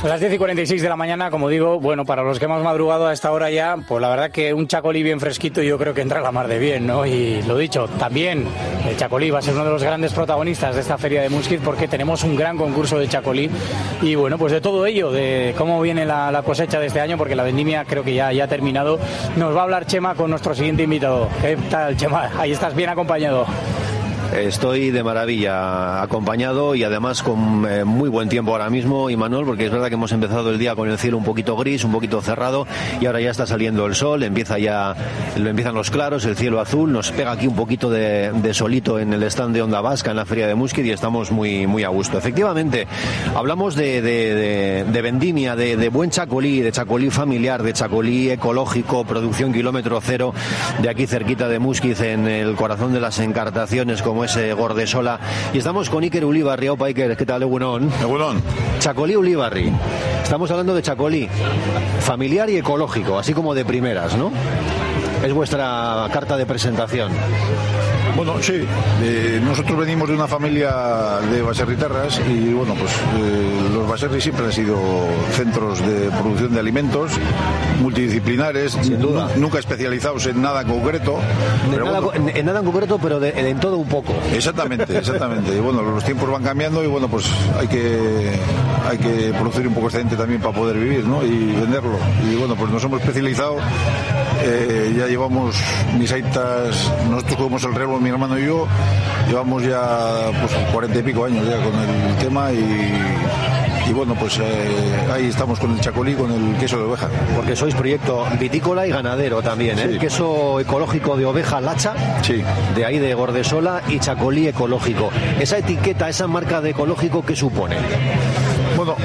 Las 10:46 de la mañana, como digo, bueno, para los que hemos madrugado a esta hora ya, pues la verdad que un chacolí bien fresquito yo creo que entra a la mar de bien, ¿no? Y lo dicho, también el chacolí va a ser uno de los grandes protagonistas de esta feria de Muskiz porque tenemos un gran concurso de chacolí y bueno, pues de todo ello, de cómo viene la cosecha de este año, porque la vendimia creo que ya ha terminado, nos va a hablar Chema con nuestro siguiente invitado. ¿Qué tal, Chema? Ahí estás bien acompañado. Estoy de maravilla acompañado y además con muy buen tiempo ahora mismo, Imanol, porque es verdad que hemos empezado el día con el cielo un poquito gris, un poquito cerrado y ahora ya está saliendo el sol, empiezan los claros, el cielo azul, nos pega aquí un poquito de solito en el stand de Onda Vasca en la feria de Muskiz y estamos muy, muy a gusto. Efectivamente, hablamos de vendimia, de buen chacolí, de chacolí familiar, de chacolí ecológico, producción kilómetro cero, de aquí cerquita de Muskiz, en el corazón de las encartaciones, como ese Gordesola, y estamos con Iker Ulibarri. Opa, Iker, ¿qué tal? Egunon. Chacolí Ulibarri. Estamos hablando de chacolí familiar y ecológico, así como de primeras, ¿no? Es vuestra carta de presentación. Bueno, sí, nosotros venimos de una familia de baserritarras y bueno, pues los baserris siempre han sido centros de producción de alimentos multidisciplinares, sin duda, nunca especializados en nada concreto. En nada en concreto, pero en todo un poco. Exactamente. Y bueno, los tiempos van cambiando y bueno, pues hay que producir un poco excedente también para poder vivir, ¿no? Y venderlo. Y bueno, pues nos hemos especializado. Ya llevamos mis aitas, nosotros jugamos el relevo, mi hermano y yo, llevamos ya pues 40 y pico años ya con el tema y bueno, pues ahí estamos con el chacolí, con el queso de oveja. Porque sois proyecto vitícola y ganadero también, ¿eh? Sí. Queso ecológico de oveja Lacha, sí, de ahí de Gordesola, y chacolí ecológico. Esa etiqueta, esa marca de ecológico, ¿qué supone? Bueno,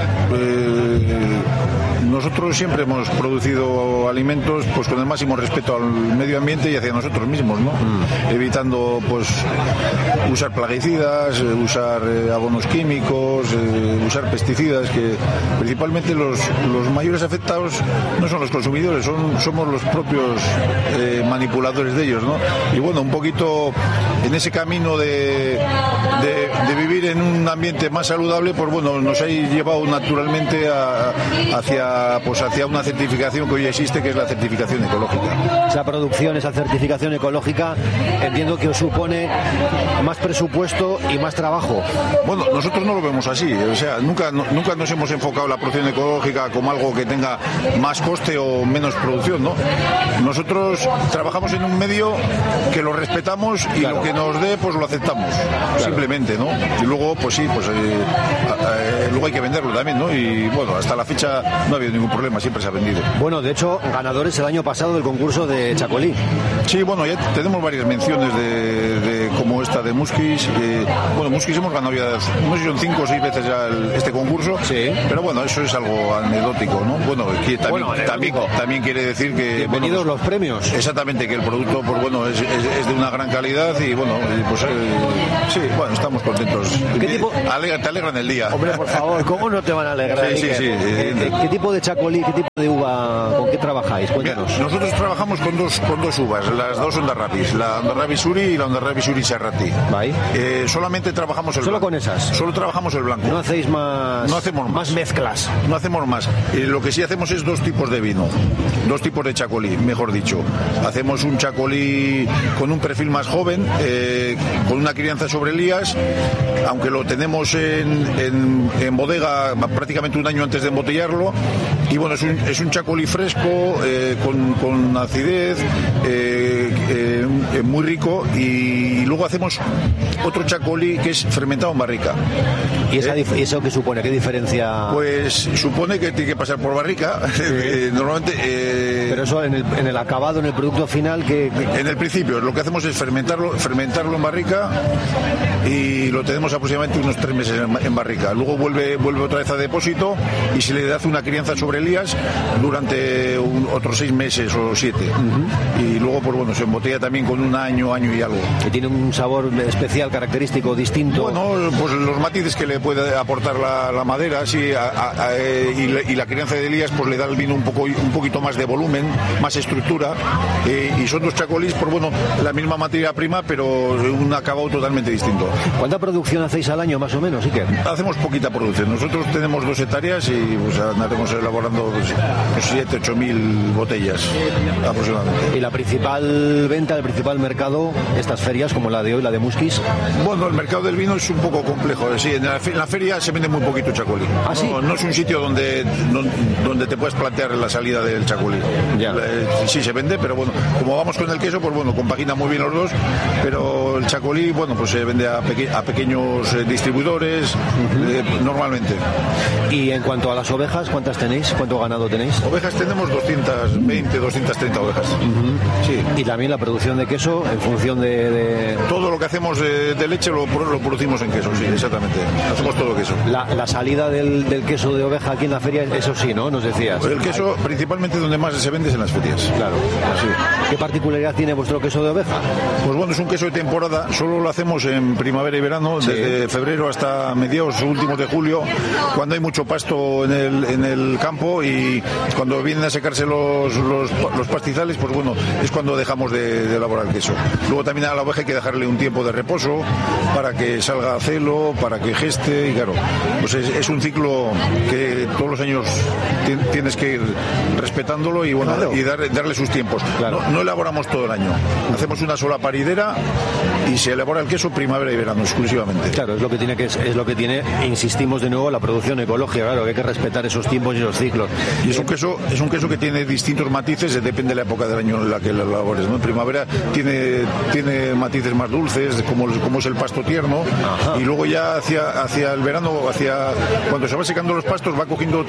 nosotros siempre hemos producido alimentos pues con el máximo respeto al medio ambiente y hacia nosotros mismos, ¿no? Evitando pues usar plaguicidas, usar abonos químicos, usar pesticidas, que principalmente los mayores afectados no son los consumidores, somos los propios manipuladores de ellos, ¿no? Y bueno, un poquito en ese camino de vivir en un ambiente más saludable, pues bueno, nos ha llevado naturalmente hacia una certificación que hoy existe, que es la certificación ecológica. Esa producción, esa certificación ecológica, entiendo que os supone más presupuesto y más trabajo. Bueno, nosotros no lo vemos así, o sea, nunca nos hemos enfocado la producción ecológica como algo que tenga más coste o menos producción, ¿no? Nosotros trabajamos en un medio que lo respetamos y claro, lo que nos dé, pues lo aceptamos, claro, simplemente, ¿no? Y luego, pues sí, pues luego hay que venderlo también, ¿no? Y bueno, hasta la fecha no ha habido ningún problema, siempre se ha vendido. Bueno, de hecho, ganadores el año pasado del concurso de chacolí. Sí, bueno, ya tenemos varias menciones de como esta de Muskiz. Bueno, Muskiz hemos ganado ya, no sé si son 5 o 6 veces ya este concurso, sí, pero bueno, eso es algo anecdótico, ¿no? Bueno, que también quiere decir que... Bienvenidos bueno, los premios. Exactamente, que el producto, pues bueno, es de una gran calidad y bueno, pues sí, bueno, estamos contentos. Te alegran el día. Hombre, por favor, ¿cómo no te van a alegrar? Sí. ¿Qué tipo de chacolí, qué tipo de uva, con qué trabajáis? Cuéntanos. Mira, nosotros trabajamos con dos uvas, las dos Onda Rabis, la Onda Rabis Suri y la Onda Rabis Suri Serrati. Solamente trabajamos el blanco. ¿Solo con esas? Solo trabajamos el blanco. ¿No hacéis más? No hacemos más mezclas. No hacemos más. Lo que sí hacemos es 2 tipos de vino, 2 tipos de chacolí, mejor dicho. Hacemos un chacolí con un perfil más joven, con una crianza sobre Elías, aunque lo tenemos en bodega prácticamente un año antes de embotellarlo. Y bueno, es un chacolí fresco, con acidez, muy rico, y luego hacemos otro chacolí que es fermentado en barrica. ¿Y eso qué supone? ¿Qué diferencia? Pues supone que tiene que pasar por barrica, normalmente... Pero eso en el acabado, en el producto final, que... En el principio, lo que hacemos es fermentarlo en barrica, y lo tenemos aproximadamente unos 3 meses en barrica. Luego vuelve otra vez a depósito y se le hace una crianza sobre Elías durante otros 6 meses o 7. Y luego, pues bueno, se embotella también con un año y algo. Que tiene un sabor especial, característico, distinto. Bueno, pues los matices que le puede aportar la madera, sí, y la crianza de Elías, pues le da al vino un poquito más de volumen, más estructura, y son 2 chacolís, por bueno, la misma materia prima, pero un acabado totalmente distinto. ¿Cuánta producción hacéis al año más o menos, Iker? Hacemos poquita producción. Nosotros tenemos 2 hectáreas y pues andaremos elaborando 7-8 mil botellas aproximadamente. ¿Y la principal venta, el principal mercado, estas ferias como la de hoy, la de Musquis? Bueno, el mercado del vino es un poco complejo. Sí, en la feria se vende muy poquito chacolí. ¿Ah, sí? No es un sitio donde te puedes plantear la salida del chacolí. Ya. Sí se vende, pero bueno, como vamos con el queso, pues bueno, compagina muy bien los dos, pero el chacolí, bueno, pues se vende a pequeños distribuidores, normalmente. Y en cuanto a las ovejas, ¿cuántas tenéis? ¿Cuánto ganado tenéis? Ovejas tenemos 220, 230 ovejas. Sí. Y también la producción de queso en función de... Todo lo que hacemos de leche lo producimos en queso, sí, exactamente. Hacemos todo queso. La salida del queso de oveja aquí en la feria, eso sí, ¿no? Nos decías. El queso, principalmente donde más se vende es en las ferias. Claro, así. ¿Qué particularidad tiene vuestro queso de oveja? Pues bueno, es un queso de temporada, solo lo hacemos en primavera y verano, sí. Desde febrero hasta mediados últimos de julio, cuando hay mucho pasto en el campo y cuando vienen a secarse los pastizales, pues bueno, es cuando dejamos de elaborar el queso. Luego también a la oveja hay que dejarle un tiempo de reposo para que salga a celo, para que geste, y claro, pues es un ciclo que todos los años tienes que ir respetándolo y bueno, claro. Y darle sus tiempos. Claro. No elaboramos todo el año, hacemos una sola paridera y se elabora el queso primavera y verano exclusivamente. Claro, es lo que tiene, insistimos de nuevo, la producción ecológica, claro, que hay que respetar esos tiempos y esos ciclos. Y es un queso que tiene distintos matices, depende de la época del año en la que lo elabores, ¿no? En primavera tiene matices más dulces, como es el pasto tierno. Ajá. Y luego ya hacia el verano, cuando se va secando los pastos, va cogiendo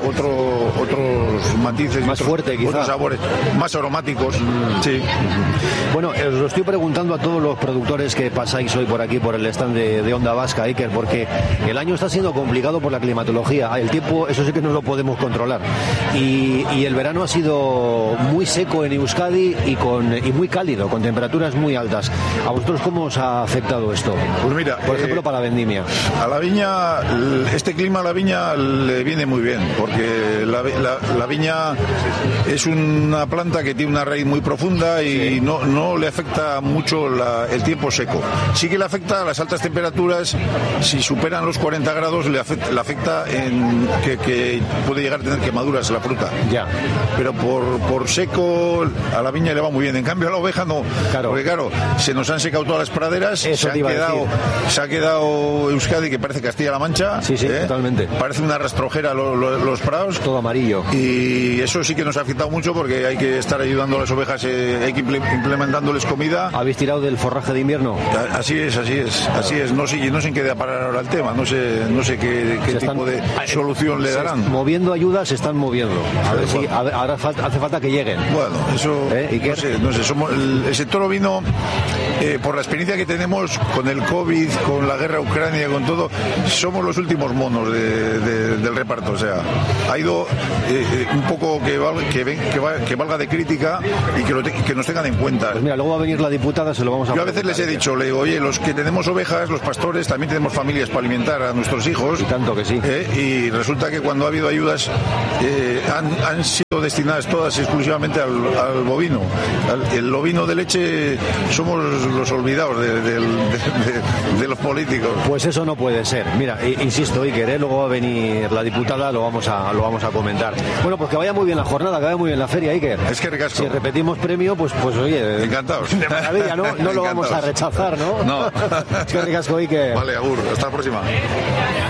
otros matices, más fuerte, quizá. Otros sabores más aromáticos. Sí. Bueno, os lo estoy preguntando a todos los productores que pasáis hoy por aquí, por el stand de Onda Vasca, Iker, porque el año está siendo complicado por la climatología. El tiempo, eso sí que no lo podemos controlar. Y el verano ha sido muy seco en Euskadi y muy cálido, con temperaturas muy altas. ¿A vosotros cómo os ha afectado esto? Pues mira, por ejemplo, para la vendimia. A la viña, este clima a la viña le viene muy bien, porque la viña es una planta que tiene una raíz muy profunda y sí. no le afecta mucho el tiempo seco. Sí que le afecta a las altas temperaturas, si superan los 40 grados le afecta en que puede llegar a tener quemaduras la fruta. Ya. Pero por seco a la viña le va muy bien. En cambio a la oveja no. Claro. Porque claro, se nos han secado todas las praderas, se ha quedado Euskadi que parece Castilla-La Mancha. Sí, totalmente. Parece una rastrojera los prados. Todo amarillo. Y eso sí que nos ha afectado mucho porque hay que estar ayudando a las ovejas, hay que implementándoles comida. ¿Habéis tirado del forraje de invierno? Así es. No sé en qué da parar ahora el tema. No sé qué tipo de solución le darán. Moviendo ayudas se están moviendo. Ahora hace falta que lleguen. Bueno, eso no sé. El sector ovino, por la experiencia que tenemos con el COVID, con la guerra Ucrania, con todo, somos los últimos monos del reparto. O sea, ha ido un poco que valga de crítica y que nos tengan en cuenta. Pues mira, luego va a venir la diputada, se lo vamos a... Yo a veces les he dicho, le digo, oye, los que tenemos ovejas, los pastores, también tenemos familias para alimentar a nuestros hijos. Y tanto que sí. Y resulta que cuando ha habido ayudas han sido destinadas todas exclusivamente al bovino. El bovino de leche somos los olvidados de los políticos. Pues eso no puede ser. Mira, insisto, Iker, luego va a venir la diputada, lo vamos a comentar. Bueno, pues que vaya muy bien la jornada, que vaya muy bien la feria, Iker. Es que ricasco. Si repetimos premio, pues oye... Encantados. De maravilla, ¿no? No lo vamos a rechazar, ¿no? No. Es que ricasco, Iker. Vale, agur. Hasta la próxima.